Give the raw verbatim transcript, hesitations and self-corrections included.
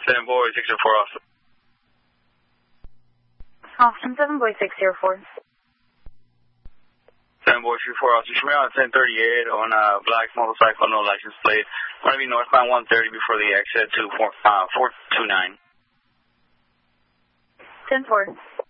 seven boy six zero four, Austin. Austin, seven boy six zero four. seven boy three four, Austin. Show me on ten thirty-eight on a black motorcycle, no license plate. Want to be northbound one thirty before the exit to four two nine. ten four.